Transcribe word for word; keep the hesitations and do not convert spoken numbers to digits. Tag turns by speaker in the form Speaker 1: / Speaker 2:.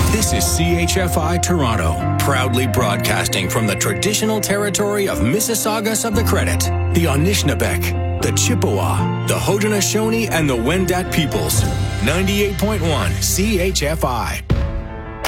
Speaker 1: This is C H F I Toronto, proudly broadcasting from the traditional territory of Mississaugas of the Credit, the Anishinaabeg, the Chippewa, the Haudenosaunee, and the Wendat peoples. ninety-eight point one C H F I.